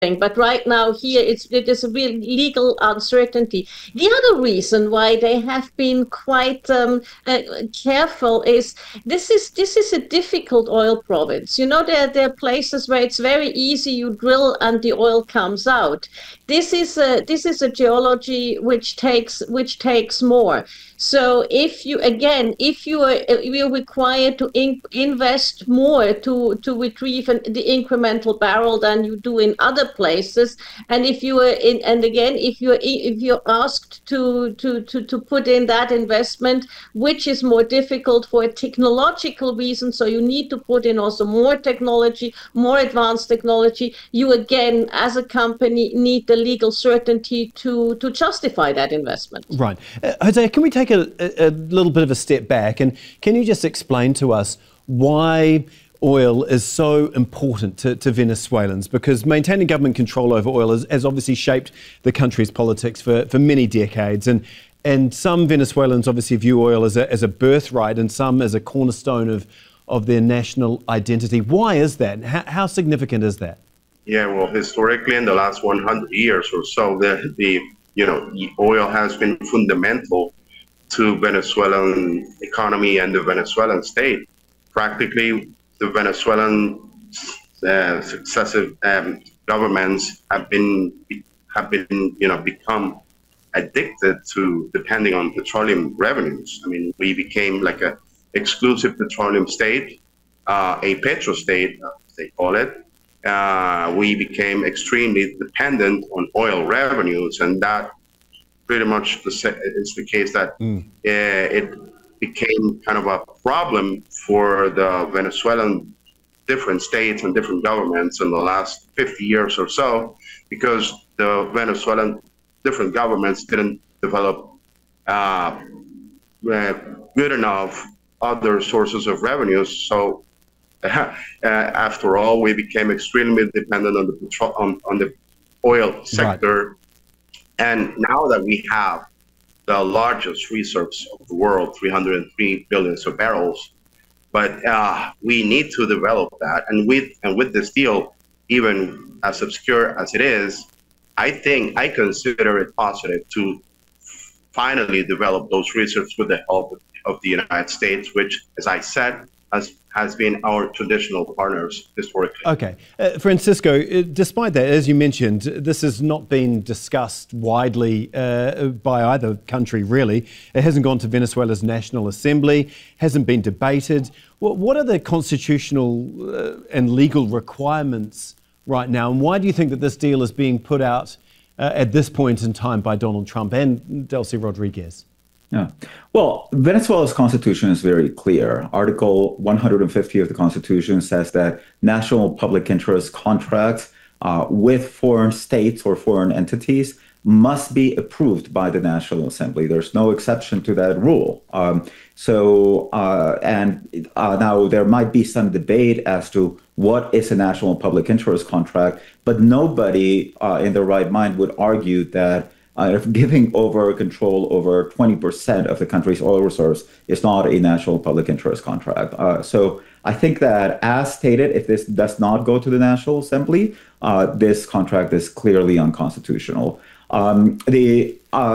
But right now here it is a real legal uncertainty. The other reason why they have been quite careful is this is a difficult oil province. You know, there are places where it's very easy, you drill and the oil comes out. This is a geology which takes more. So if you're required to invest more to retrieve the incremental barrel than you do in other places, and if you're asked to put in that investment, which is more difficult for a technological reason, so you need to put in also more technology, more advanced technology. You again, as a company, need the legal certainty to justify that investment. Right. Jose, can we take a little bit of a step back, and can you just explain to us why oil is so important to Venezuelans? Because maintaining government control over oil has obviously shaped the country's politics for many decades, and some Venezuelans obviously view oil as a birthright and some as a cornerstone of their national identity. Why is that? How significant is that? Yeah, well, historically in the last 100 years or so, the oil has been fundamental to Venezuelan economy and the Venezuelan state. Practically, the Venezuelan successive governments have become addicted to depending on petroleum revenues. I mean, we became like a exclusive petroleum state, a petro state, they call it. We became extremely dependent on oil revenues, and that pretty much is the case that it became kind of a problem for the Venezuelan different states and different governments in the last 50 years or so, because the Venezuelan different governments didn't develop good enough other sources of revenues. So after all, we became extremely dependent on the oil sector. Right. And now that we have the largest reserves of the world, 303 billion barrels, but we need to develop that. And with this deal, even as obscure as it is, I consider it positive to finally develop those reserves with the help of the United States, which, as I said, has been our traditional partners historically. Okay. Francisco, despite that, as you mentioned, this has not been discussed widely by either country, really. It hasn't gone to Venezuela's National Assembly, hasn't been debated. What are the constitutional and legal requirements right now, and why do you think that this deal is being put out at this point in time by Donald Trump and Delcy Rodriguez? Yeah. Well, Venezuela's constitution is very clear. Article 150 of the constitution says that national public interest contracts with foreign states or foreign entities must be approved by the National Assembly. There's no exception to that rule. Now there might be some debate as to what is a national public interest contract, but nobody in their right mind would argue that if giving over control over 20% of the country's oil reserves is not a national public interest contract. So I think that, as stated, if this does not go to the National Assembly, this contract is clearly unconstitutional. Now the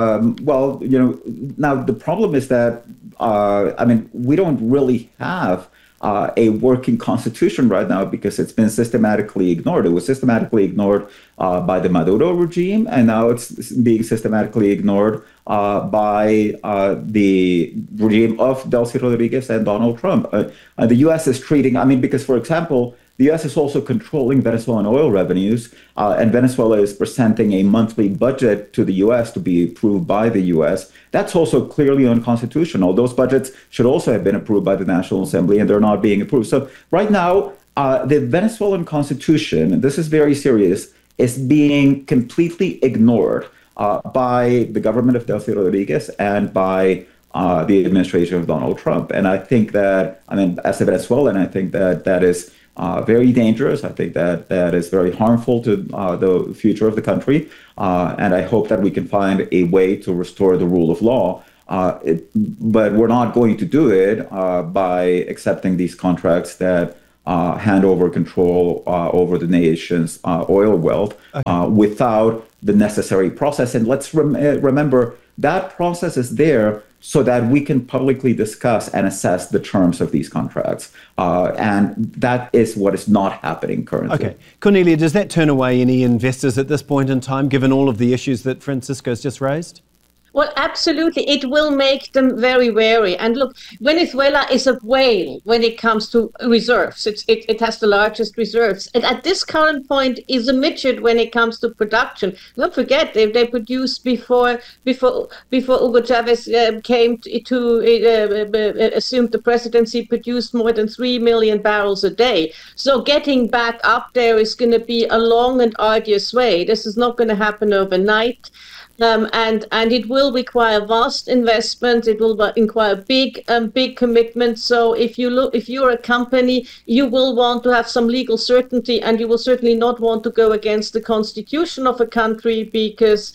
problem is that, we don't really have a working constitution right now because it's been systematically ignored. It was systematically ignored by the Maduro regime, and now it's being systematically ignored by the regime of Delcy Rodriguez and Donald Trump. The U.S. is treating, because, for example, the U.S. is also controlling Venezuelan oil revenues, and Venezuela is presenting a monthly budget to the U.S. to be approved by the U.S. That's also clearly unconstitutional. Those budgets should also have been approved by the National Assembly, and they're not being approved. So right now, the Venezuelan constitution, and this is very serious, is being completely ignored by the government of Delcy Rodriguez and by the administration of Donald Trump. And I think that, as a Venezuelan, I think that is very dangerous. I think that is very harmful to the future of the country. And I hope that we can find a way to restore the rule of law. But we're not going to do it by accepting these contracts that hand over control over the nation's oil wealth without the necessary process. And let's remember that process is there so that we can publicly discuss and assess the terms of these contracts. And that is what is not happening currently. Okay. Cornelia, does that turn away any investors at this point in time, given all of the issues that Francisco's just raised? Well, absolutely. It will make them very wary. And look, Venezuela is a whale when it comes to reserves. It has the largest reserves. And at this current point is a midget when it comes to production. Don't forget, they produced before Hugo Chavez came to assume the presidency, produced more than 3 million barrels a day. So getting back up there is going to be a long and arduous way. This is not going to happen overnight. And it will require vast investment. It will require big commitment. So if you're a company, you will want to have some legal certainty, and you will certainly not want to go against the constitution of a country because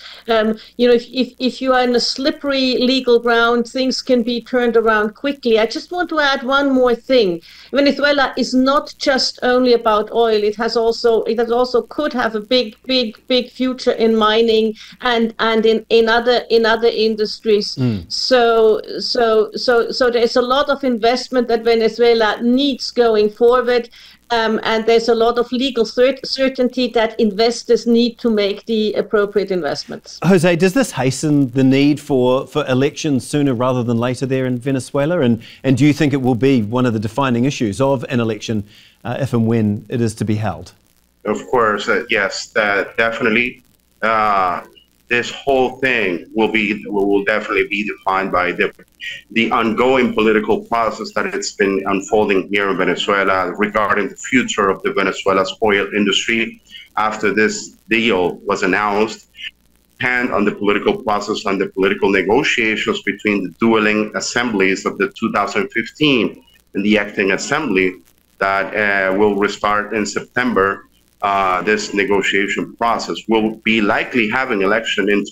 if you are in a slippery legal ground, things can be turned around quickly. I just want to add one more thing. Venezuela is not just only about oil. It has also could have a big future in mining and in other industries. So there's a lot of investment that Venezuela needs going forward. And there's a lot of legal certainty that investors need to make the appropriate investments. Jose, does this hasten the need for elections sooner rather than later there in Venezuela? And do you think it will be one of the defining issues of an election if and when it is to be held? Of course, yes, definitely. This whole thing will definitely be defined by the ongoing political process that it's been unfolding here in Venezuela regarding the future of the Venezuela's oil industry after this deal was announced, and on the political process and the political negotiations between the dueling assemblies of the 2015 and the acting assembly that will restart in September. This negotiation process will be likely having election in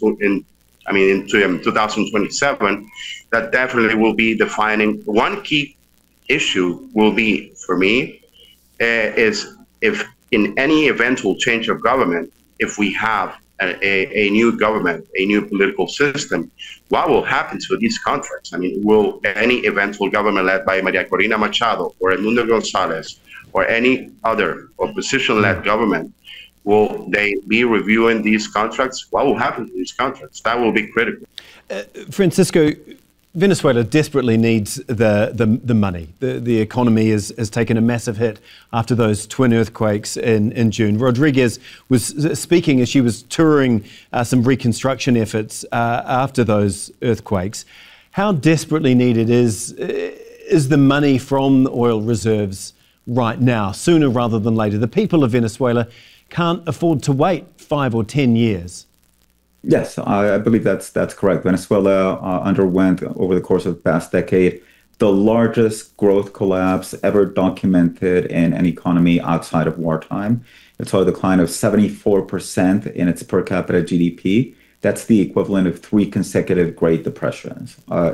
2027. That definitely will be defining. One key issue will be for me is if in any eventual change of government, if we have a new government, a new political system, what will happen to these contracts? I mean, will any eventual government led by Maria Corina Machado or Edmundo González or any other opposition-led government, will they be reviewing these contracts? What will happen to these contracts? That will be critical. Francisco, Venezuela desperately needs the money. The economy has taken a massive hit after those twin earthquakes in June. Rodriguez was speaking as she was touring some reconstruction efforts after those earthquakes. How desperately needed is the money from the oil reserves right now, sooner rather than later? The people of Venezuela can't afford to wait 5 or 10 years. Yes, I believe that's correct. Venezuela underwent, over the course of the past decade, the largest growth collapse ever documented in an economy outside of wartime. It saw a decline of 74% in its per capita GDP. That's the equivalent of 3 consecutive Great Depressions.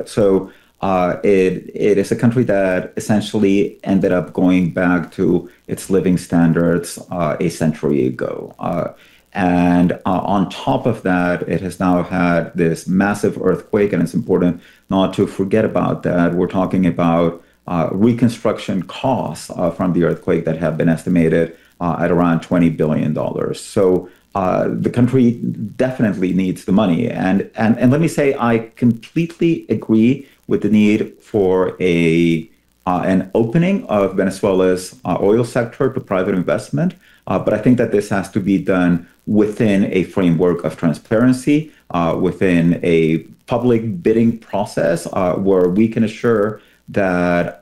It is a country that essentially ended up going back to its living standards a century ago. And on top of that, it has now had this massive earthquake, and it's important not to forget about that. We're talking about reconstruction costs from the earthquake that have been estimated at around $20 billion. So the country definitely needs the money. And let me say, I completely agree with the need for an opening of Venezuela's oil sector to private investment. But I think that this has to be done within a framework of transparency, within a public bidding process, where we can assure that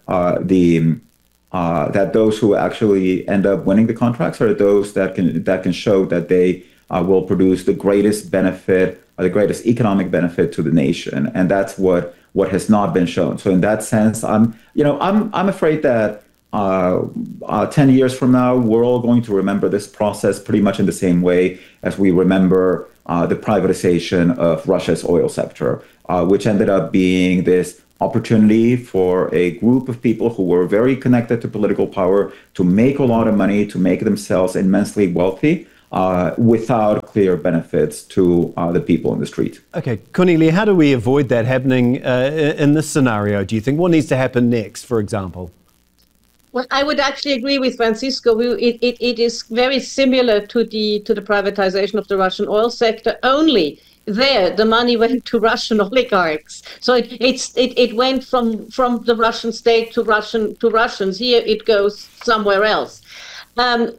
that those who actually end up winning the contracts are those that can show that they will produce the greatest benefit, or the greatest economic benefit to the nation, and that's what has not been shown. So in that sense, I'm afraid that 10 years from now, we're all going to remember this process pretty much in the same way as we remember the privatization of Russia's oil sector, which ended up being this opportunity for a group of people who were very connected to political power to make a lot of money, to make themselves immensely wealthy, without clear benefits to the people in the street. Okay, Cornelia, how do we avoid that happening in this scenario, do you think? What needs to happen next, for example? Well, I would actually agree with Francisco. It is very similar to the privatization of the Russian oil sector. Only there, the money went to Russian oligarchs. So it went from the Russian state to Russians. Here it goes somewhere else. But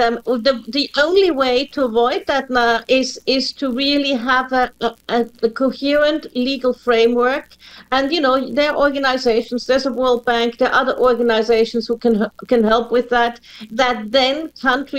the only way to avoid that now is to really have a coherent legal framework. And, there are organizations, there's a World Bank, there are other organizations who can help with that, that then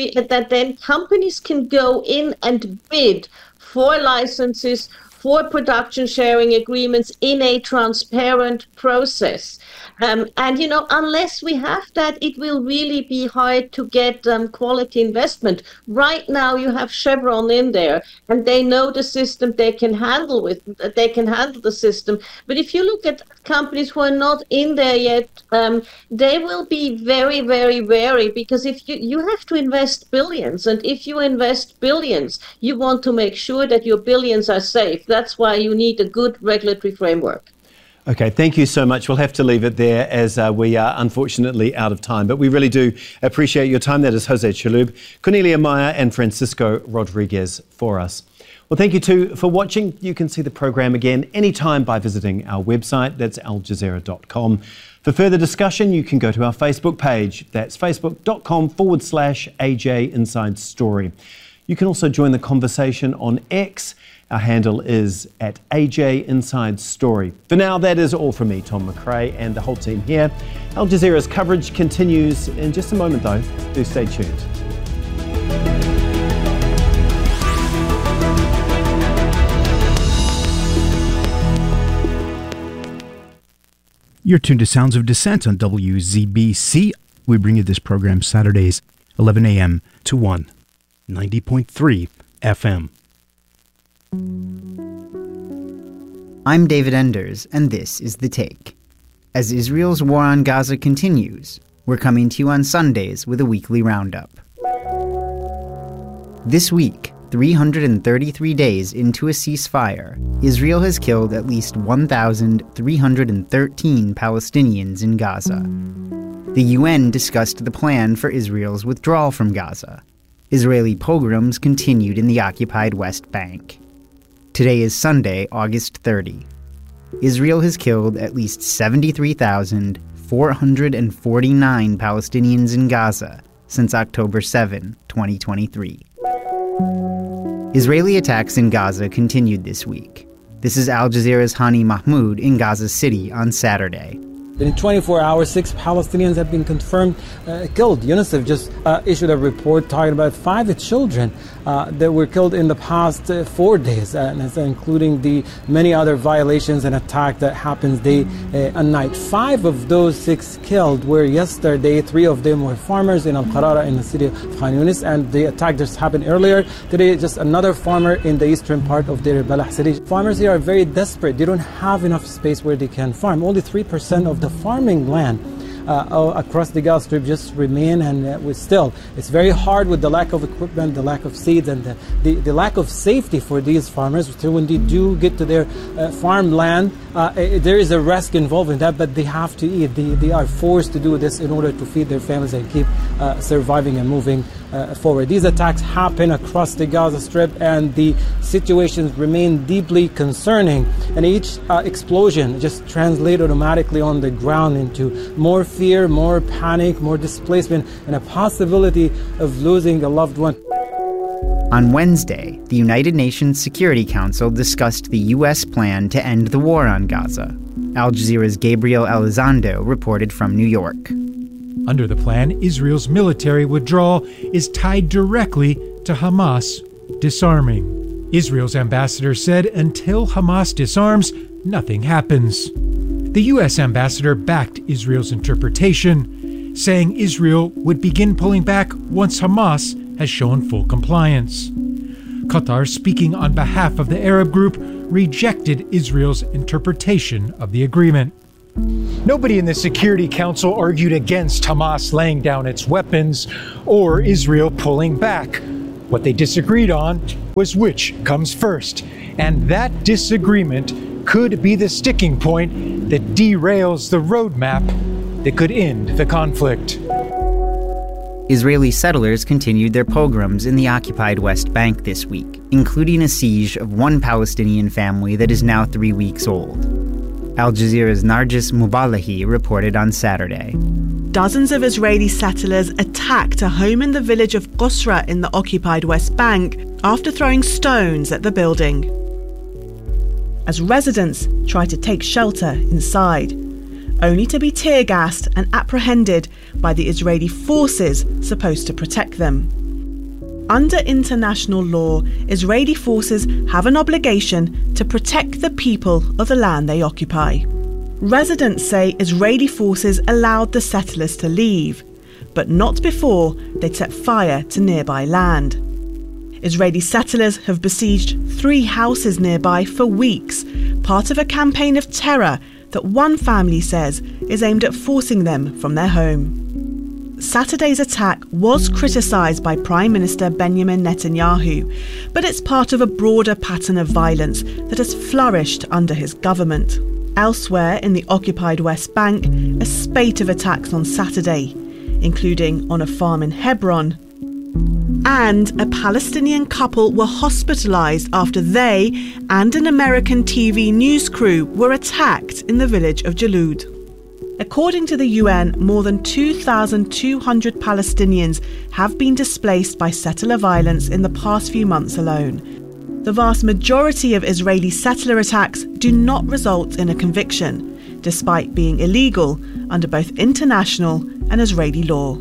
companies can go in and bid for licenses, for production sharing agreements in a transparent process. And, unless we have that, it will really be hard to get quality investment. Right now, you have Chevron in there, and they know the system. They can handle the system. But if you look at companies who are not in there yet, they will be very, very wary, because if you have to invest billions, and if you invest billions, you want to make sure that your billions are safe. That's why you need a good regulatory framework. Okay, thank you so much. We'll have to leave it there as we are unfortunately out of time. But we really do appreciate your time. That is Jose Chalub, Cornelia Meyer and Francisco Rodriguez for us. Well, thank you too for watching. You can see the program again anytime by visiting our website. That's aljazeera.com. For further discussion, you can go to our Facebook page. That's facebook.com/AJ Inside Story. You can also join the conversation on X. Our handle is at AJ Inside Story. For now, that is all from me, Tom McRae, and the whole team here. Al Jazeera's coverage continues in just a moment, though. Do stay tuned. You're tuned to Sounds of Dissent on WZBC. We bring you this program Saturdays, 11 a.m. to 1, 90.3 FM. I'm David Enders, and this is The Take. As Israel's war on Gaza continues, we're coming to you on Sundays with a weekly roundup. This week, 333 days into a ceasefire, Israel has killed at least 1,313 Palestinians in Gaza. The UN discussed the plan for Israel's withdrawal from Gaza. Israeli pogroms continued in the occupied West Bank. Today is Sunday, August 30. Israel has killed at least 73,449 Palestinians in Gaza since October 7, 2023. Israeli attacks in Gaza continued this week. This is Al Jazeera's Hani Mahmoud in Gaza City on Saturday. In 24 hours, 6 Palestinians have been confirmed killed. UNICEF just issued a report talking about 5 children that were killed in the past 4 days, and that's including the many other violations and attacks that happens day and night. 5 of those 6 killed were yesterday. 3 of them were farmers in Al-Qarara in the city of Khan Yunis, and the attack just happened earlier. Today, just another farmer in the eastern part of Deir al-Balah city. Farmers here are very desperate. They don't have enough space where they can farm. Only 3% of the farming land across the Gaza Strip just remain, and it's very hard with the lack of equipment, the lack of seeds, and the lack of safety for these farmers. So when they do get to their farmland, there is a risk involved in that, but they have to eat. They are forced to do this in order to feed their families and keep surviving and moving forward. These attacks happen across the Gaza Strip, and the situations remain deeply concerning. And each explosion just translates automatically on the ground into more fear, more panic, more displacement, and a possibility of losing a loved one. On Wednesday, the United Nations Security Council discussed the U.S. plan to end the war on Gaza. Al Jazeera's Gabriel Elizondo reported from New York. Under the plan, Israel's military withdrawal is tied directly to Hamas disarming. Israel's ambassador said until Hamas disarms, nothing happens. The U.S. ambassador backed Israel's interpretation, saying Israel would begin pulling back once Hamas has shown full compliance. Qatar, speaking on behalf of the Arab group, rejected Israel's interpretation of the agreement. Nobody in the Security Council argued against Hamas laying down its weapons or Israel pulling back. What they disagreed on was which comes first, and that disagreement could be the sticking point that derails the roadmap that could end the conflict. Israeli settlers continued their pogroms in the occupied West Bank this week, including a siege of one Palestinian family that is now 3 weeks old. Al Jazeera's Nargis Mubalahi reported on Saturday. Dozens of Israeli settlers attacked a home in the village of Qusra in the occupied West Bank after throwing stones at the building, as residents tried to take shelter inside, only to be tear-gassed and apprehended by the Israeli forces supposed to protect them. Under international law, Israeli forces have an obligation to protect the people of the land they occupy. Residents say Israeli forces allowed the settlers to leave, but not before they'd set fire to nearby land. Israeli settlers have besieged 3 houses nearby for weeks, part of a campaign of terror that one family says is aimed at forcing them from their home. Saturday's attack was criticised by Prime Minister Benjamin Netanyahu, but it's part of a broader pattern of violence that has flourished under his government. Elsewhere in the occupied West Bank, a spate of attacks on Saturday, including on a farm in Hebron. And a Palestinian couple were hospitalised after they and an American TV news crew were attacked in the village of Jalud. According to the UN, more than 2,200 Palestinians have been displaced by settler violence in the past few months alone. The vast majority of Israeli settler attacks do not result in a conviction, despite being illegal under both international and Israeli law.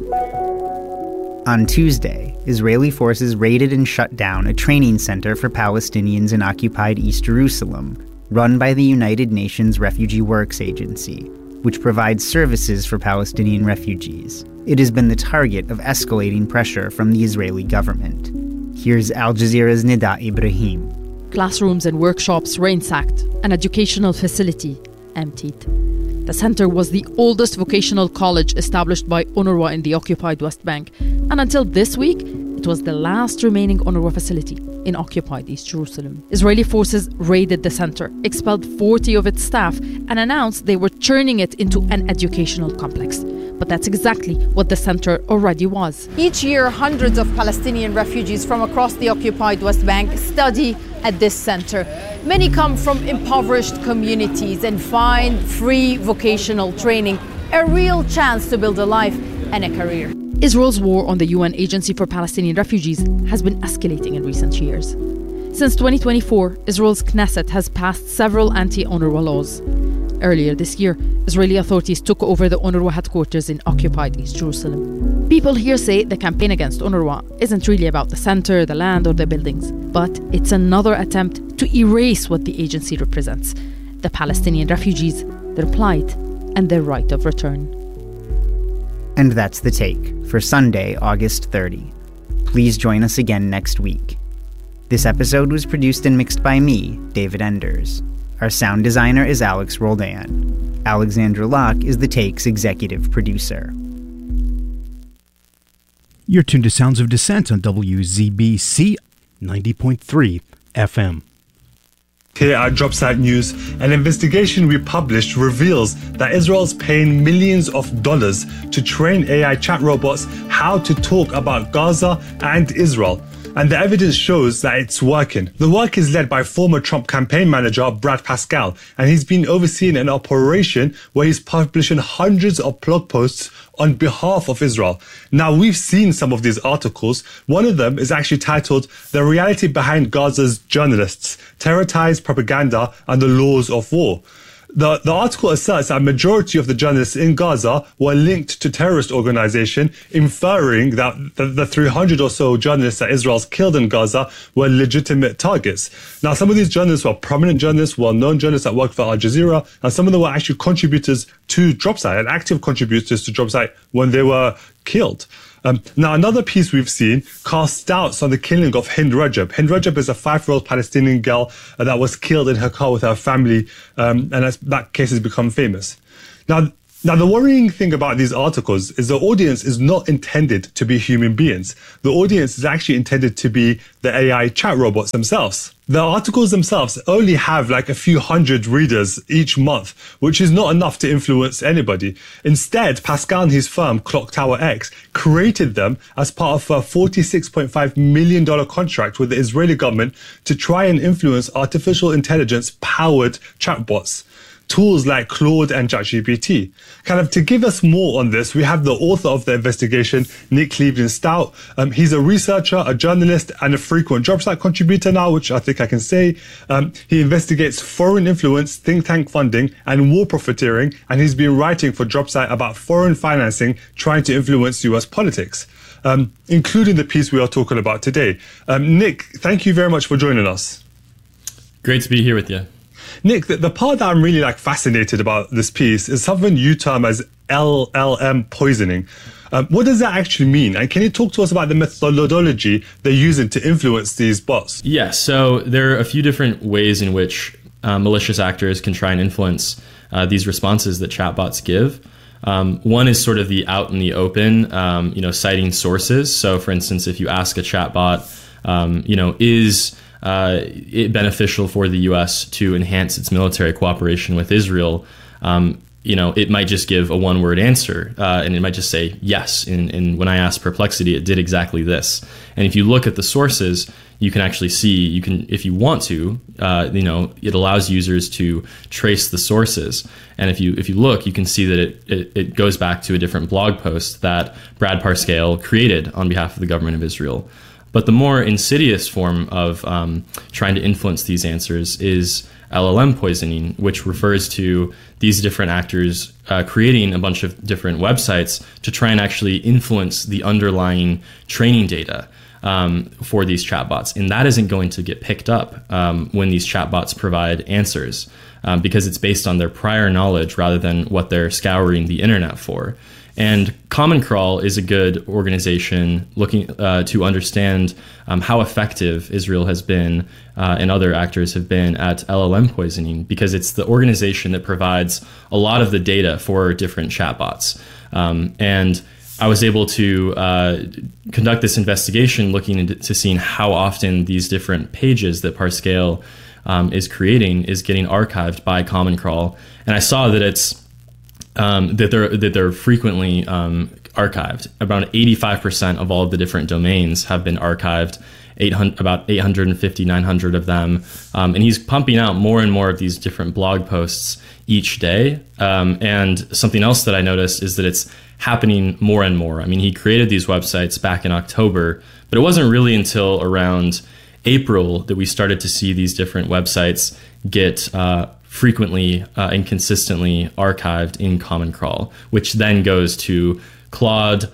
On Tuesday, Israeli forces raided and shut down a training center for Palestinians in occupied East Jerusalem, run by the United Nations Refugee Works Agency, which provides services for Palestinian refugees. It has been the target of escalating pressure from the Israeli government. Here's Al Jazeera's Nida Ibrahim. Classrooms and workshops ransacked, an educational facility emptied. The center was the oldest vocational college established by UNRWA in the occupied West Bank, and until this week, it was the last remaining UNRWA facility in occupied East Jerusalem. Israeli forces raided the center, expelled 40 of its staff, and announced they were turning it into an educational complex. But that's exactly what the center already was. Each year, hundreds of Palestinian refugees from across the occupied West Bank study at this center. Many come from impoverished communities and find free vocational training a real chance to build a life and a career. Israel's war on the UN Agency for Palestinian Refugees has been escalating in recent years. Since 2024, Israel's Knesset has passed several anti-UNRWA laws. Earlier this year, Israeli authorities took over the UNRWA headquarters in occupied East Jerusalem. People here say the campaign against UNRWA isn't really about the center, the land, or the buildings, but it's another attempt to erase what the agency represents: the Palestinian refugees, their plight, and their right of return. And that's The Take for Sunday, August 30. Please join us again next week. This episode was produced and mixed by me, David Enders. Our sound designer is Alex Roldan. Alexandra Locke is The Take's executive producer. You're tuned to Sounds of Dissent on WZBC 90.3 FM. Here at Dropsite News, an investigation we published reveals that Israel's paying millions of dollars to train AI chat robots how to talk about Gaza and Israel. And the evidence shows that it's working. The work is led by former Trump campaign manager Brad Pascal, and he's been overseeing an operation where he's publishing hundreds of blog posts on behalf of Israel. Now, we've seen some of these articles. One of them is actually titled "The Reality Behind Gaza's Journalists, Terror-Ties, Propaganda, and the Laws of War." The article asserts that a majority of the journalists in Gaza were linked to terrorist organization, inferring that the 300 or so journalists that Israel's killed in Gaza were legitimate targets. Now, some of these journalists were prominent journalists, well-known journalists that worked for Al Jazeera, and some of them were actually contributors to Dropsite and active contributors to Dropsite when they were killed. Now, another piece we've seen casts doubts on the killing of Hind Rajab. Hind Rajab is a 5-year-old Palestinian girl that was killed in her car with her family, and that case has become famous. Now, the worrying thing about these articles is the audience is not intended to be human beings. The audience is actually intended to be the AI chat robots themselves. The articles themselves only have like a few hundred readers each month, which is not enough to influence anybody. Instead, Pascal and his firm, Clock Tower X, created them as part of a $46.5 million contract with the Israeli government to try and influence artificial intelligence-powered chatbots. Tools like Claude and ChatGPT. Kind of to give us more on this, we have the author of the investigation, Nick Cleveland-Stout. He's a researcher, a journalist, and a frequent JobSite contributor now, which I think I can say. He investigates foreign influence, think tank funding, and war profiteering, and he's been writing for JobSite about foreign financing trying to influence US politics, including the piece we are talking about today. Nick, thank you very much for joining us. Great to be here with you. Nick, the part that I'm really fascinated about this piece is something you term as LLM poisoning. What does that actually mean? And can you talk to us about the methodology they're using to influence these bots? Yeah, so there are a few different ways in which malicious actors can try and influence these responses that chatbots give. One is sort of the out in the open, citing sources. So for instance, if you ask a chatbot, is it beneficial for the U.S. to enhance its military cooperation with Israel? It might just give a one-word answer, and it might just say yes. And when I asked Perplexity, it did exactly this. And if you look at the sources, you can actually see, if you want to, it allows users to trace the sources. And if you look, you can see that it goes back to a different blog post that Brad Parscale created on behalf of the government of Israel. But the more insidious form of trying to influence these answers is LLM poisoning, which refers to these different actors creating a bunch of different websites to try and actually influence the underlying training data for these chatbots. And that isn't going to get picked up when these chatbots provide answers because it's based on their prior knowledge rather than what they're scouring the internet for. And Common Crawl is a good organization looking to understand how effective Israel has been and other actors have been at LLM poisoning, because it's the organization that provides a lot of the data for different chatbots. And I was able to conduct this investigation looking into seeing how often these different pages that Parscale is creating is getting archived by Common Crawl. And I saw that it's that they're frequently archived. About 85% of all of the different domains have been archived, about 850, 900 of them. And he's pumping out more and more of these different blog posts each day. And something else that I noticed is that it's happening more and more. I mean, he created these websites back in October, but it wasn't really until around April that we started to see these different websites get frequently and consistently archived in Common Crawl, which then goes to Claude,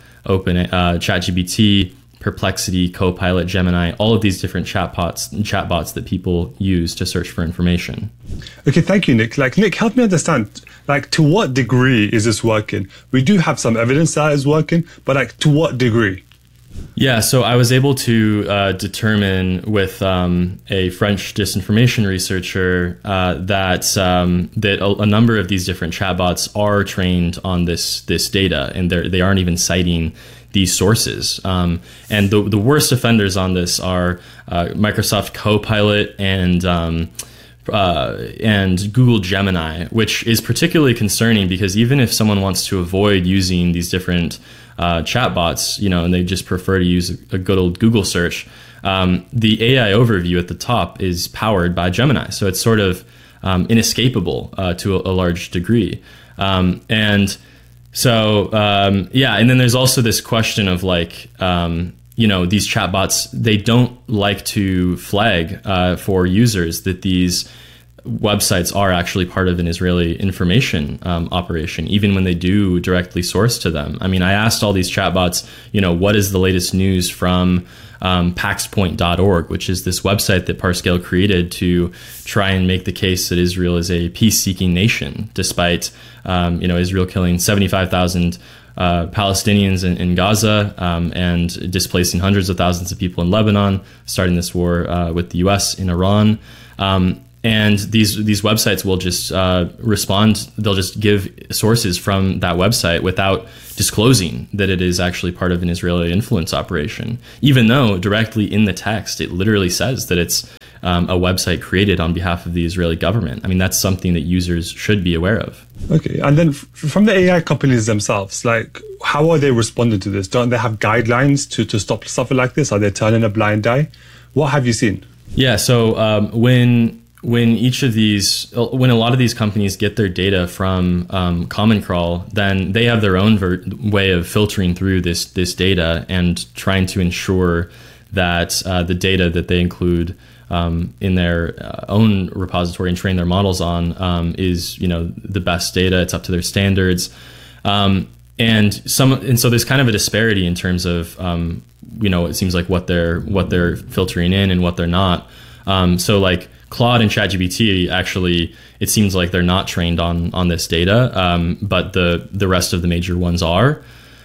ChatGPT, Perplexity, Copilot, Gemini, all of these different chatbots that people use to search for information. Okay, thank you, Nick. Nick, help me understand, to what degree is this working? We do have some evidence that it's working, but to what degree? Yeah, so I was able to determine with a French disinformation researcher that a number of these different chatbots are trained on this data, and they aren't even citing these sources. And the worst offenders on this are Microsoft Copilot and Google Gemini, which is particularly concerning because even if someone wants to avoid using these different chatbots, and they just prefer to use a good old Google search, the AI overview at the top is powered by Gemini. So it's sort of inescapable to a large degree. And then there's also this question of these chatbots, they don't like to flag for users that these websites are actually part of an Israeli information operation, even when they do directly source to them. I mean, I asked all these chatbots, what is the latest news from paxpoint.org, which is this website that Parscale created to try and make the case that Israel is a peace-seeking nation, despite Israel killing 75,000 Palestinians in Gaza and displacing hundreds of thousands of people in Lebanon, starting this war with the U.S. in Iran. And these websites will just respond. They'll just give sources from that website without disclosing that it is actually part of an Israeli influence operation, even though directly in the text it literally says that it's a website created on behalf of the Israeli government. I mean, that's something that users should be aware of. Okay, and then from the AI companies themselves, like, how are they responding to this? Don't they have guidelines to stop stuff like this? Are they turning a blind eye? What have you seen? Yeah, so when a lot of these companies get their data from Common Crawl, then they have their own way of filtering through this data and trying to ensure that the data that they include in their own repository and train their models on is, the best data. It's up to their standards, and so there's kind of a disparity in terms of it seems like what they're filtering in and what they're not. So like Claude and ChatGPT, actually, it seems like they're not trained on this data, but the rest of the major ones are.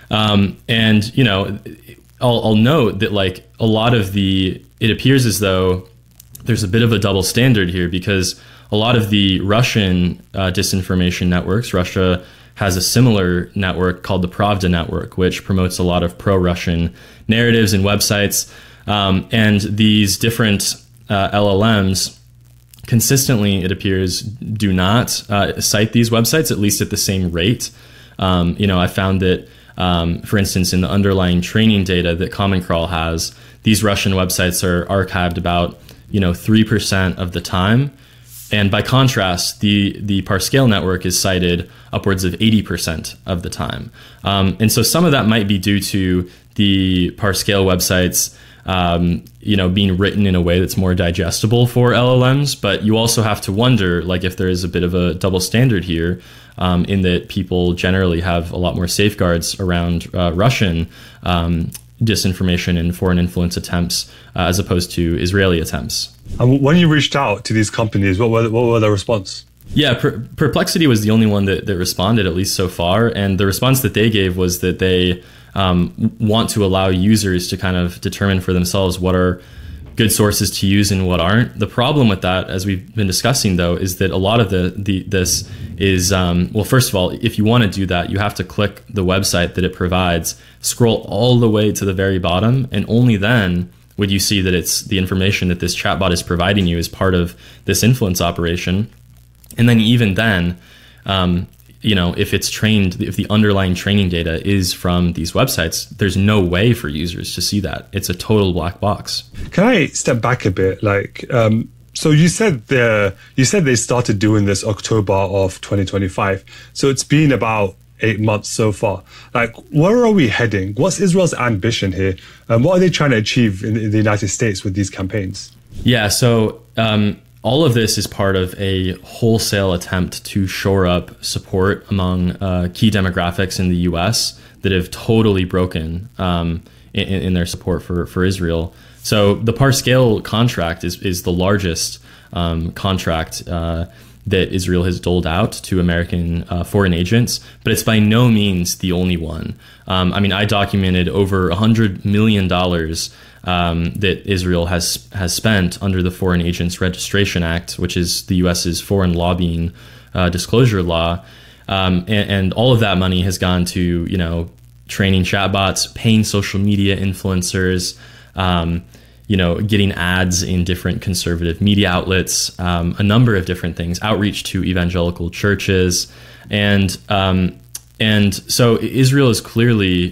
And I'll note that like a lot of it appears as though there's a bit of a double standard here, because a lot of the Russian disinformation networks, Russia has a similar network called the Pravda network, which promotes a lot of pro-Russian narratives and websites, and these different LLMs consistently, it appears, do not cite these websites, at least at the same rate. I found that, for instance, in the underlying training data that Common Crawl has, these Russian websites are archived about 3% of the time. And by contrast, the Parscale network is cited upwards of 80% of the time. And so some of that might be due to the Parscale websites being written in a way that's more digestible for LLMs, but you also have to wonder, like, if there is a bit of a double standard here, in that people generally have a lot more safeguards around Russian disinformation and foreign influence attempts as opposed to Israeli attempts. And when you reached out to these companies, what were the response? Yeah, Perplexity was the only one that responded, at least so far, and the response that they gave was that they want to allow users to kind of determine for themselves what are good sources to use and what aren't. The problem with that, as we've been discussing, though, is that a lot of this is, well, first of all, if you want to do that, you have to click the website that it provides, scroll all the way to the very bottom, and only then would you see that it's the information that this chatbot is providing you as part of this influence operation. And then even then, if if the underlying training data is from these websites, there's no way for users to see that. It's a total black box. Can I step back a bit? So you said they started doing this October of 2025. So it's been about 8 months so far. Like, where are we heading? What's Israel's ambition here? What are they trying to achieve in the United States with these campaigns? Yeah, so all of this is part of a wholesale attempt to shore up support among key demographics in the U.S. that have totally broken in their support for Israel. So the Parscale contract is the largest contract that Israel has doled out to American foreign agents, but it's by no means the only one. I documented over $100 million that Israel has spent under the Foreign Agents Registration Act, which is the U.S.'s foreign lobbying disclosure law, and all of that money has gone to training chatbots, paying social media influencers, getting ads in different conservative media outlets, a number of different things, outreach to evangelical churches, and so Israel is clearly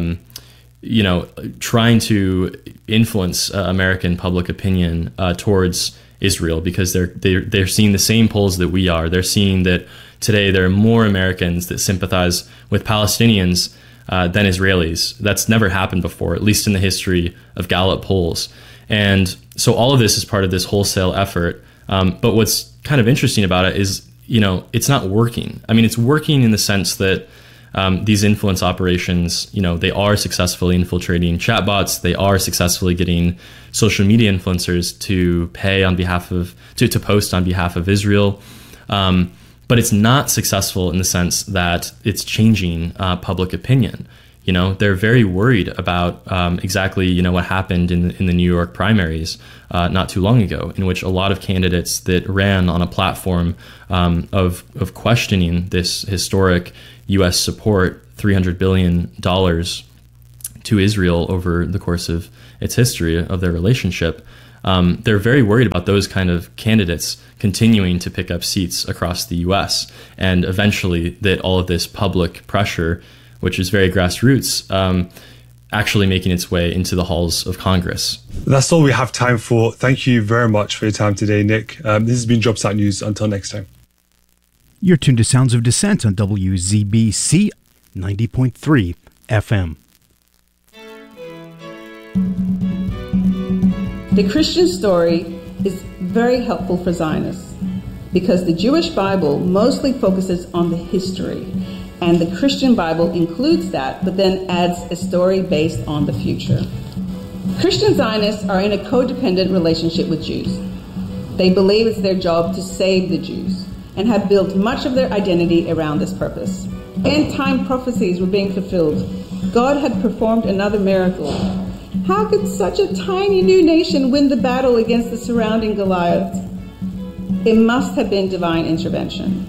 trying to influence American public opinion towards Israel, because they're seeing the same polls that we are. They're seeing that today there are more Americans that sympathize with Palestinians than Israelis. That's never happened before, at least in the history of Gallup polls. And so all of this is part of this wholesale effort. But what's kind of interesting about it is, it's not working. It's working in the sense that these influence operations, they are successfully infiltrating chatbots. They are successfully getting social media influencers to pay on behalf of, to post on behalf of Israel. but it's not successful in the sense that it's changing public opinion. You know, they're very worried about exactly, you know, what happened in the New York primaries not too long ago, in which a lot of candidates that ran on a platform of questioning this historic U.S. support, $300 billion to Israel over the course of its history of their relationship. They're very worried about those kind of candidates continuing to pick up seats across the U.S. and eventually that all of this public pressure, which is very grassroots, actually making its way into the halls of Congress. That's all we have time for. Thank you very much for your time today, Nick. This has been JobStat News. Until next time. You're tuned to Sounds of Dissent on WZBC 90.3 FM. The Christian story is very helpful for Zionists because the Jewish Bible mostly focuses on the history, and the Christian Bible includes that, but then adds a story based on the future. Christian Zionists are in a codependent relationship with Jews. They believe it's their job to save the Jews and have built much of their identity around this purpose. End-time prophecies were being fulfilled. God had performed another miracle. How could such a tiny new nation win the battle against the surrounding Goliath? It must have been divine intervention.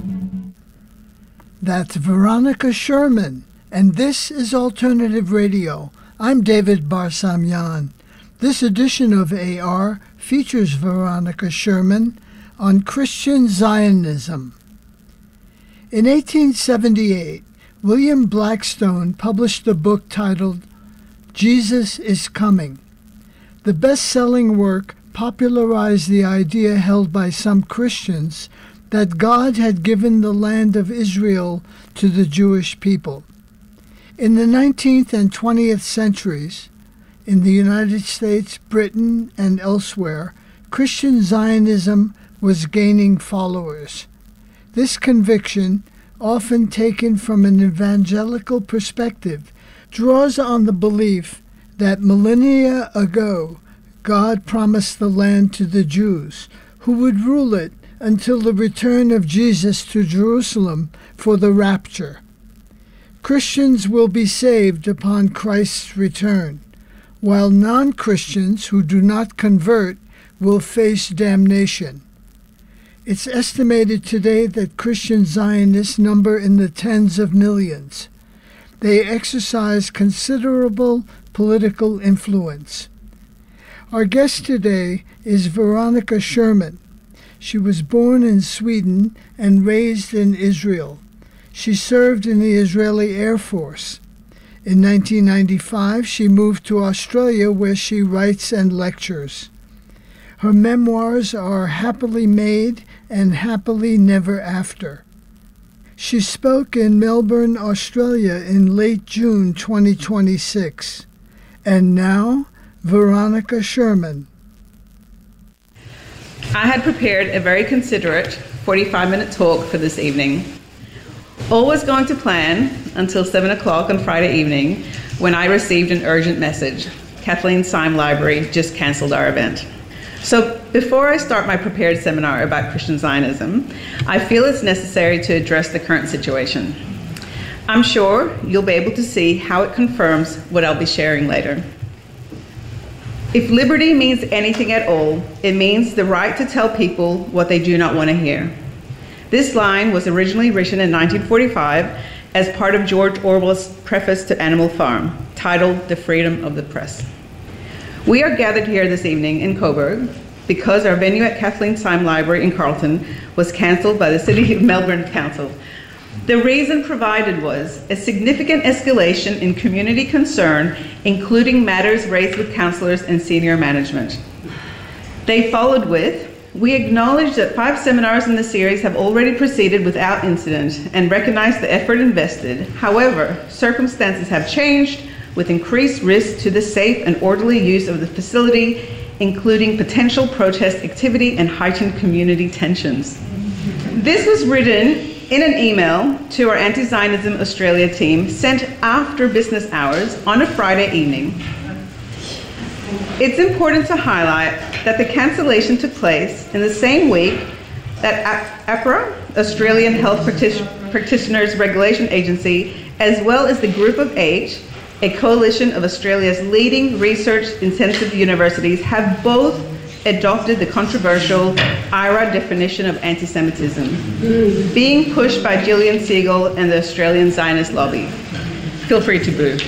That's Veronica Sherman, and this is Alternative Radio. I'm David Barsamyan. This edition of AR features Veronica Sherman on Christian Zionism. In 1878, William Blackstone published a book titled Jesus is Coming. The best-selling work popularized the idea held by some Christians that God had given the land of Israel to the Jewish people. In the 19th and 20th centuries, in the United States, Britain, and elsewhere, Christian Zionism was gaining followers. This conviction, often taken from an evangelical perspective, draws on the belief that millennia ago, God promised the land to the Jews, who would rule it until the return of Jesus to Jerusalem for the rapture. Christians will be saved upon Christ's return, while non-Christians who do not convert will face damnation. It's estimated today that Christian Zionists number in the tens of millions. They exercise considerable political influence. Our guest today is Veronica Sherman. She was born in Sweden and raised in Israel. She served in the Israeli Air Force. In 1995, she moved to Australia, where she writes and lectures. Her memoirs are Happily Made and Happily Never After. She spoke in Melbourne, Australia in late June 2026. And now, Veronica Sherman. I had prepared a very considerate 45-minute talk for this evening. All was going to plan until 7 o'clock on Friday evening when I received an urgent message. Kathleen Syme Library just canceled our event. So before I start my prepared seminar about Christian Zionism, I feel it's necessary to address the current situation. I'm sure you'll be able to see how it confirms what I'll be sharing later. If liberty means anything at all, it means the right to tell people what they do not want to hear. This line was originally written in 1945 as part of George Orwell's preface to Animal Farm, titled The Freedom of the Press. We are gathered here this evening in Coburg because our venue at Kathleen Syme Library in Carlton was cancelled by the City of Melbourne Council. The reason provided was a significant escalation in community concern, including matters raised with councillors and senior management. They followed with, we acknowledge that 5 seminars in the series have already proceeded without incident and recognize the effort invested. However, circumstances have changed with increased risk to the safe and orderly use of the facility, including potential protest activity and heightened community tensions. This was written in an email to our Anti-Zionism Australia team sent after business hours on a Friday evening. It's important to highlight that the cancellation took place in the same week that APRA Australian Health Practitioners Regulation Agency, as well as the Group of Eight, a coalition of Australia's leading research-intensive universities, have both adopted the controversial IHRA definition of anti-Semitism, being pushed by Gillian Siegel and the Australian Zionist lobby. Feel free to boo.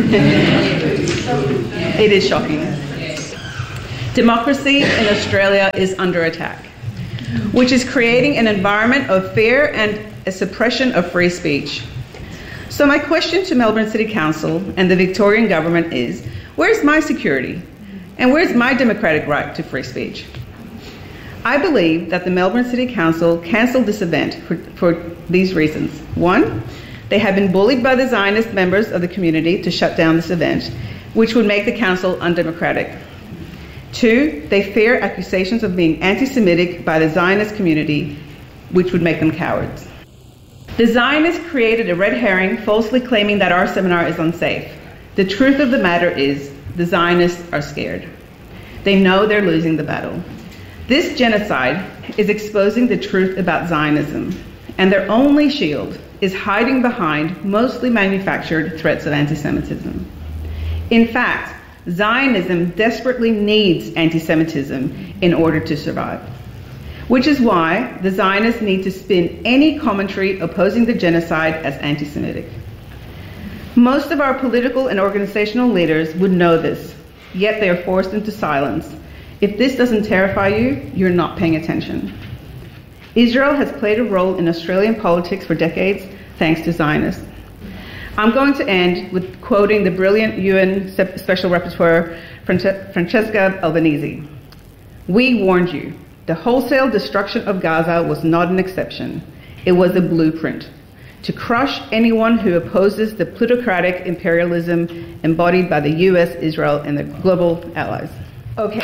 It is shocking. Democracy in Australia is under attack, which is creating an environment of fear and a suppression of free speech. So my question to Melbourne City Council and the Victorian government is, where's my security? And where's my democratic right to free speech? I believe that the Melbourne City Council cancelled this event for these reasons. One, they have been bullied by the Zionist members of the community to shut down this event, which would make the council undemocratic. Two, they fear accusations of being anti-Semitic by the Zionist community, which would make them cowards. The Zionists created a red herring, falsely claiming that our seminar is unsafe. The truth of the matter is, the Zionists are scared. They know they're losing the battle. This genocide is exposing the truth about Zionism, and their only shield is hiding behind mostly manufactured threats of anti-Semitism. In fact, Zionism desperately needs anti-Semitism in order to survive, which is why the Zionists need to spin any commentary opposing the genocide as anti-Semitic. Most of our political and organizational leaders would know this, yet they are forced into silence. If this doesn't terrify you, you're not paying attention. Israel has played a role in Australian politics for decades, thanks to Zionists. I'm going to end with quoting the brilliant UN Special Rapporteur, Francesca Albanese. We warned you. The wholesale destruction of Gaza was not an exception. It was a blueprint to crush anyone who opposes the plutocratic imperialism embodied by the US, Israel, and the global allies. Okay.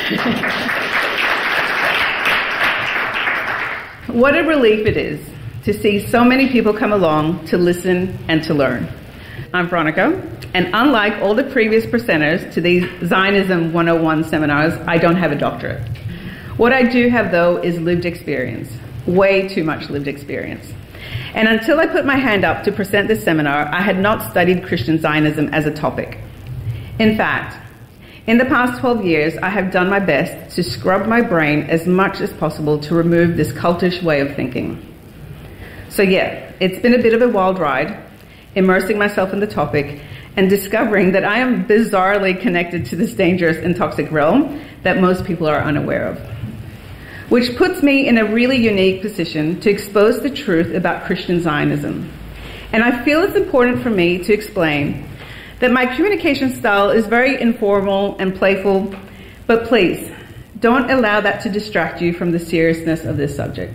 What a relief it is to see so many people come along to listen and to learn. I'm Veronica, and unlike all the previous presenters to these Zionism 101 seminars, I don't have a doctorate. What I do have, though, is lived experience, way too much lived experience. And until I put my hand up to present this seminar, I had not studied Christian Zionism as a topic. In fact, in the past 12 years, I have done my best to scrub my brain as much as possible to remove this cultish way of thinking. So yeah, it's been a bit of a wild ride, immersing myself in the topic and discovering that I am bizarrely connected to this dangerous and toxic realm that most people are unaware of, which puts me in a really unique position to expose the truth about Christian Zionism. And I feel it's important for me to explain that my communication style is very informal and playful, but please, don't allow that to distract you from the seriousness of this subject.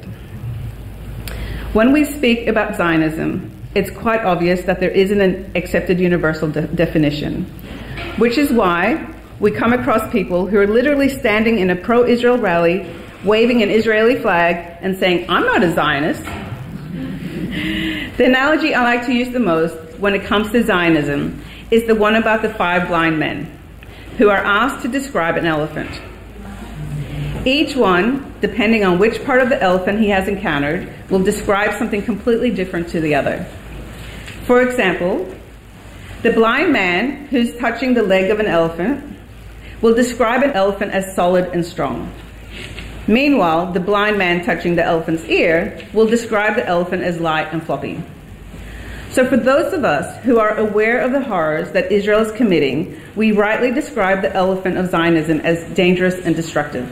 When we speak about Zionism, it's quite obvious that there isn't an accepted universal definition, which is why we come across people who are literally standing in a pro-Israel rally, waving an Israeli flag and saying, I'm not a Zionist. The analogy I like to use the most when it comes to Zionism is the one about the 5 blind men who are asked to describe an elephant. Each one, depending on which part of the elephant he has encountered, will describe something completely different to the other. For example, the blind man who's touching the leg of an elephant will describe an elephant as solid and strong. Meanwhile, the blind man touching the elephant's ear will describe the elephant as light and floppy. So for those of us who are aware of the horrors that Israel is committing, we rightly describe the elephant of Zionism as dangerous and destructive.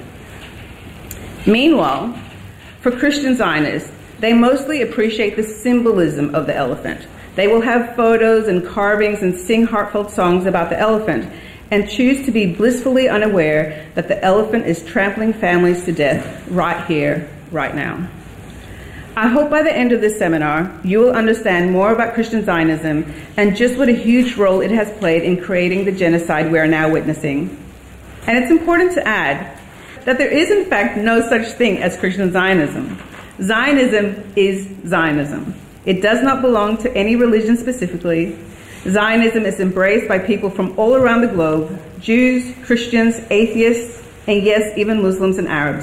Meanwhile, for Christian Zionists, they mostly appreciate the symbolism of the elephant. They will have photos and carvings and sing heartfelt songs about the elephant and choose to be blissfully unaware that the elephant is trampling families to death right here, right now. I hope by the end of this seminar, you will understand more about Christian Zionism and just what a huge role it has played in creating the genocide we are now witnessing. And it's important to add that there is in fact no such thing as Christian Zionism. Zionism is Zionism. It does not belong to any religion specifically. Zionism is embraced by people from all around the globe, Jews, Christians, atheists, and yes, even Muslims and Arabs,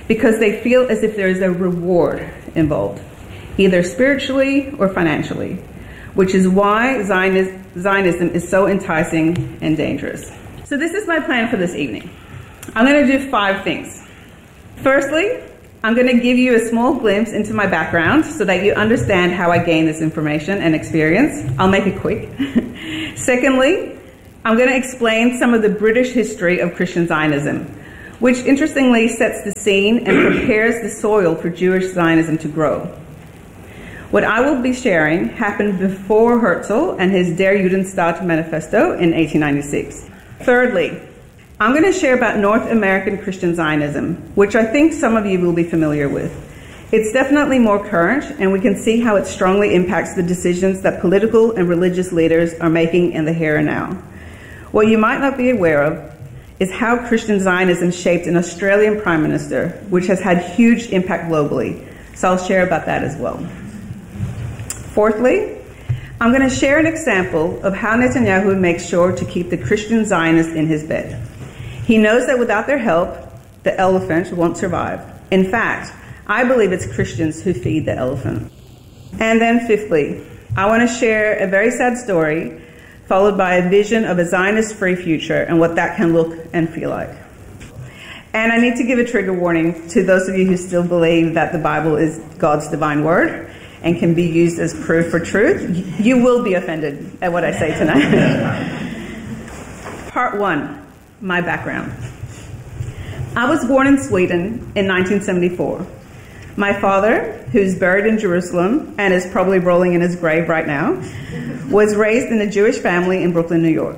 because they feel as if there is a reward involved, either spiritually or financially, which is why Zionism is so enticing and dangerous. So this is my plan for this evening. I'm going to do 5 things. Firstly, I'm going to give you a small glimpse into my background so that you understand how I gained this information and experience. I'll make it quick. Secondly, I'm going to explain some of the British history of Christian Zionism, which interestingly sets the scene and prepares the soil for Jewish Zionism to grow. What I will be sharing happened before Herzl and his Der Judenstaat Manifesto in 1896. Thirdly, I'm going to share about North American Christian Zionism, which I think some of you will be familiar with. It's definitely more current, and we can see how it strongly impacts the decisions that political and religious leaders are making in the here and now. What you might not be aware of is how Christian Zionism shaped an Australian Prime Minister, which has had huge impact globally. So I'll share about that as well. Fourthly, I'm going to share an example of how Netanyahu makes sure to keep the Christian Zionists in his bed. He knows that without their help, the elephant won't survive. In fact, I believe it's Christians who feed the elephant. And then fifthly, I want to share a very sad story followed by a vision of a Zionist-free future and what that can look and feel like. And I need to give a trigger warning to those of you who still believe that the Bible is God's divine word and can be used as proof for truth. You will be offended at what I say tonight. Part 1. My background. I was born in Sweden in 1974. My father, who's buried in Jerusalem and is probably rolling in his grave right now, was raised in a Jewish family in Brooklyn, New York.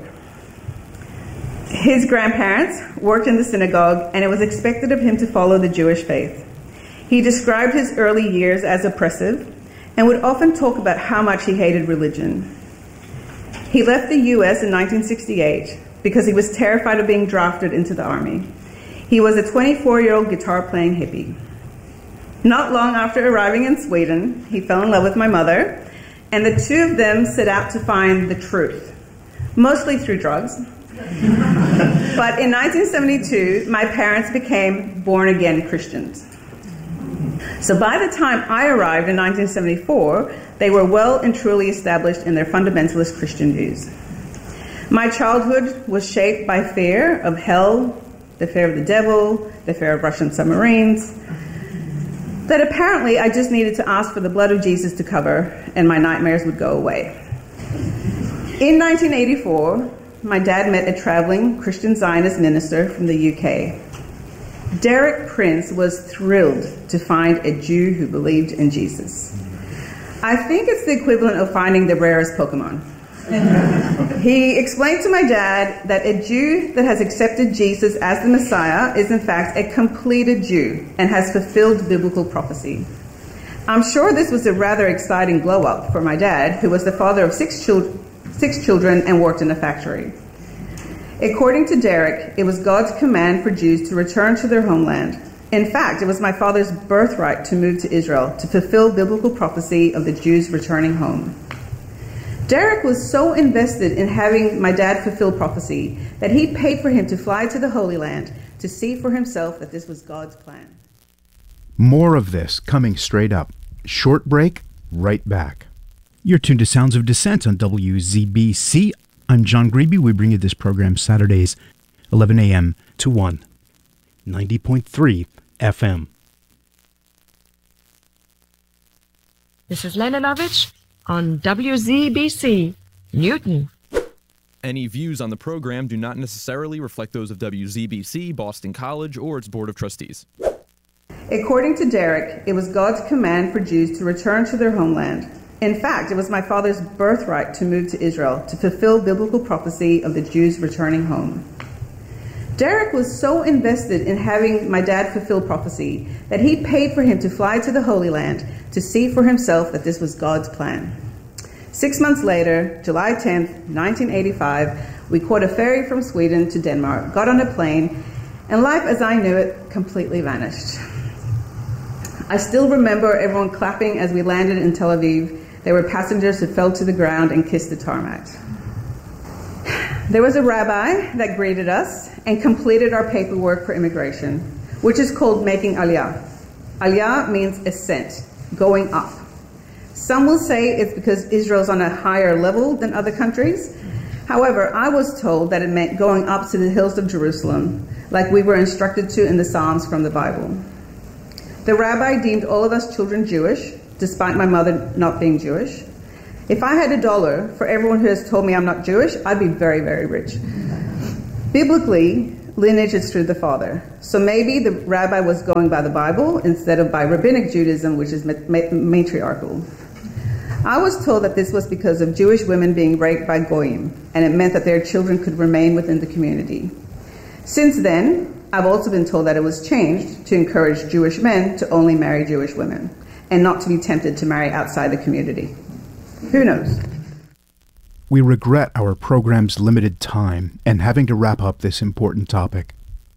His grandparents worked in the synagogue, and it was expected of him to follow the Jewish faith. He described his early years as oppressive and would often talk about how much he hated religion. He left the U.S. in 1968 because he was terrified of being drafted into the army. He was a 24-year-old guitar-playing hippie. Not long after arriving in Sweden, he fell in love with my mother, and the two of them set out to find the truth, mostly through drugs. But in 1972, my parents became born-again Christians. So by the time I arrived in 1974, they were well and truly established in their fundamentalist Christian views. My childhood was shaped by fear of hell, the fear of the devil, the fear of Russian submarines, that apparently I just needed to ask for the blood of Jesus to cover and my nightmares would go away. In 1984, my dad met a traveling Christian Zionist minister from the UK. Derek Prince was thrilled to find a Jew who believed in Jesus. I think it's the equivalent of finding the rarest Pokemon. He explained to my dad that a Jew that has accepted Jesus as the Messiah is in fact a completed Jew and has fulfilled biblical prophecy. I'm sure this was a rather exciting glow-up for my dad, who was the father of six children and worked in a factory. According to Derek, it was God's command for Jews to return to their homeland. In fact, it was my father's birthright to move to Israel to fulfill biblical prophecy of the Jews returning home. Derek was so invested in having my dad fulfill prophecy that he paid for him to fly to the Holy Land to see for himself that this was God's plan. More of this coming straight up. Short break, right back. You're tuned to Sounds of Dissent on WZBC. I'm John Grebe. We bring you this program Saturdays, 11 a.m. to 1, 90.3 FM. This is Lena Lovitch on WZBC, Newton. Any views on the program do not necessarily reflect those of WZBC, Boston College, or its Board of Trustees. According to Derek, it was God's command for Jews to return to their homeland. In fact, it was my father's birthright to move to Israel to fulfill biblical prophecy of the Jews returning home. Derek was so invested in having my dad fulfill prophecy that he paid for him to fly to the Holy Land to see for himself that this was God's plan. 6 months later, July 10th, 1985, we caught a ferry from Sweden to Denmark, got on a plane, and life as I knew it completely vanished. I still remember everyone clapping as we landed in Tel Aviv. There were passengers who fell to the ground and kissed the tarmac. There was a rabbi that greeted us and completed our paperwork for immigration, which is called making aliyah. Aliyah means ascent, going up. Some will say it's because Israel's on a higher level than other countries. However, I was told that it meant going up to the hills of Jerusalem, like we were instructed to in the Psalms from the Bible. The rabbi deemed all of us children Jewish, despite my mother not being Jewish. If I had $1 for everyone who has told me I'm not Jewish, I'd be very, very rich. Biblically, lineage is through the father. So maybe the rabbi was going by the Bible instead of by rabbinic Judaism, which is matriarchal. I was told that this was because of Jewish women being raped by goyim, and it meant that their children could remain within the community. Since then, I've also been told that it was changed to encourage Jewish men to only marry Jewish women, and not to be tempted to marry outside the community. Who knows? We regret our program's limited time and having to wrap up this important topic.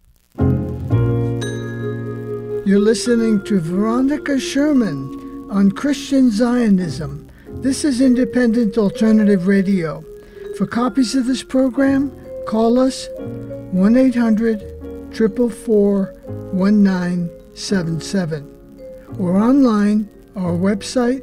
You're listening to Veronica Sherman on Christian Zionism. This is Independent Alternative Radio. For copies of this program, call us 1-800-444-1977 or online, our website,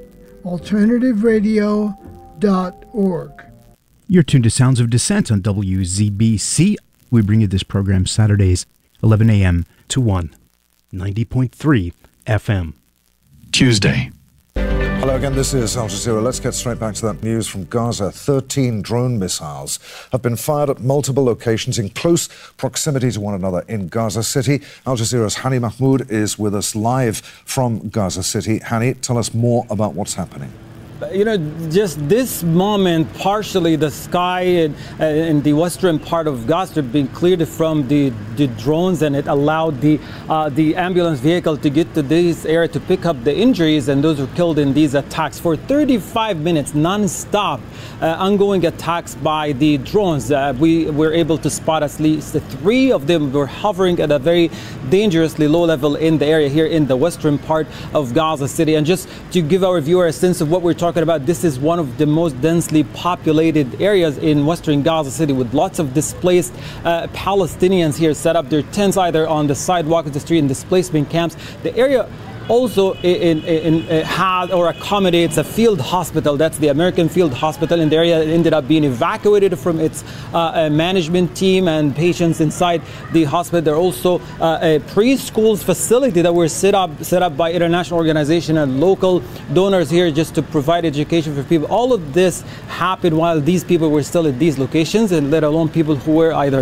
alternativeradio.org. You're tuned to Sounds of Dissent on WZBC. We bring you this program Saturdays, 11 a.m. to 1, 90.3 FM. Tuesday. Hello again, this is Al Jazeera. Let's get straight back to that news from Gaza. 13 drone missiles have been fired at multiple locations in close proximity to one another in Gaza City. Al Jazeera's Hani Mahmoud is with us live from Gaza City. Hani, tell us more about what's happening. You know, just this moment, partially the sky in the western part of Gaza being cleared from the drones, and it allowed the ambulance vehicle to get to this area to pick up the injuries and those who were killed in these attacks. For 35 minutes, non-stop, ongoing attacks by the drones. We were able to spot at least 3 of them were hovering at a very dangerously low level in the area here in the western part of Gaza City. And just to give our viewer a sense of what we're talking about, this is one of the most densely populated areas in western Gaza City, with lots of displaced Palestinians here set up their tents either on the sidewalk of the street in displacement camps. The area also had or accommodates a field hospital. That's the American Field Hospital in the area. It ended up being evacuated from its management team and patients inside the hospital. There are also a preschool facility that were set up by international organizations and local donors here just to provide education for people. All of this happened while these people were still at these locations, and let alone people who were either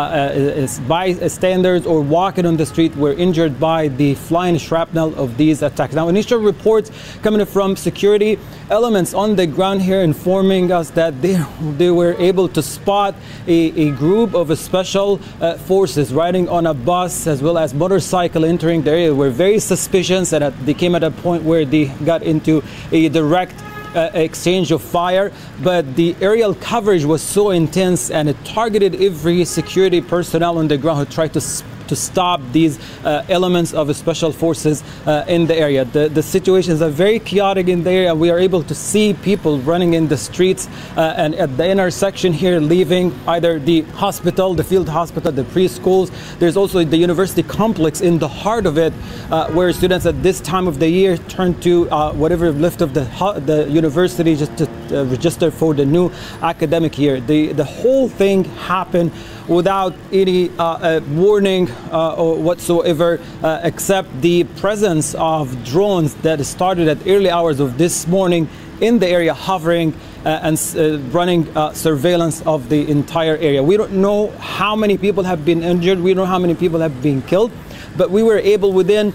bystanders or walking on the street were injured by the flying shrapnel of these attacks. Now, initial reports coming from security elements on the ground here informing us that they were able to spot a group of special forces riding on a bus as well as motorcycle entering the area. They were very suspicious, and they came at a point where they got into a direct exchange of fire, but the aerial coverage was so intense and it targeted every security personnel on the ground who tried to stop these elements of special forces in the area. The situations are very chaotic in the area. We are able to see people running in the streets and at the intersection here leaving either the hospital, the field hospital, the preschools. There's also the university complex in the heart of it where students at this time of the year turn to whatever left of the university just to register for the new academic year. The whole thing happened without any warning or whatsoever, except the presence of drones that started at early hours of this morning in the area, hovering and running surveillance of the entire area. We don't know how many people have been injured. We don't know how many people have been killed, but we were able within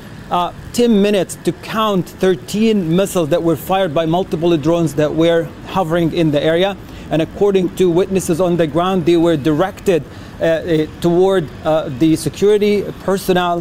10 minutes to count 13 missiles that were fired by multiple drones that were hovering in the area. And according to witnesses on the ground, they were directed toward the security personnel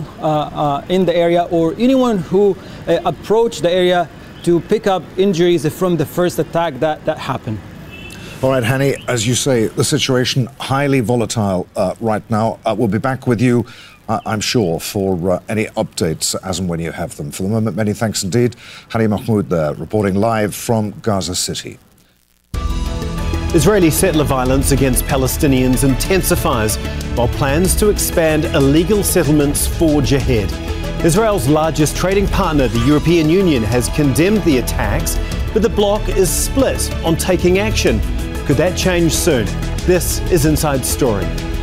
in the area or anyone who approached the area to pick up injuries from the first attack that happened. All right, Hani, as you say, the situation highly volatile right now. We'll be back with you, I'm sure, for any updates as and when you have them. For the moment, many thanks indeed. Hani Mahmoud there, reporting live from Gaza City. Israeli settler violence against Palestinians intensifies while plans to expand illegal settlements forge ahead. Israel's largest trading partner, the European Union, has condemned the attacks, but the bloc is split on taking action. Could that change soon? This is Inside Story.